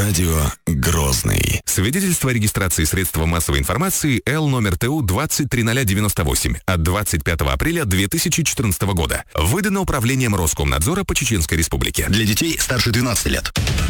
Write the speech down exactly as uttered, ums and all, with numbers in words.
Радио Грозный. Свидетельство о регистрации средства массовой информации Л номер ТУ двадцать три ноль девяносто восемь от двадцать пятого апреля две тысячи четырнадцатого года. Выдано Управлением Роскомнадзора по Чеченской Республике. Для детей старше двенадцати лет.